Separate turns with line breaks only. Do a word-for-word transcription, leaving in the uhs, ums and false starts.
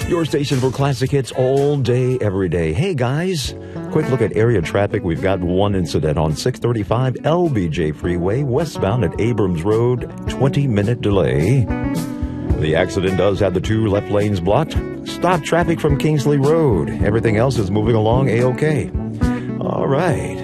Your station for classic hits all day, every day. Hey, guys, quick look at area traffic. We've got one incident on six thirty-five L B J Freeway, westbound at Abrams Road, twenty-minute delay. The accident does have the two left lanes blocked. Stop traffic from Kingsley Road. Everything else is moving along A-OK. All right.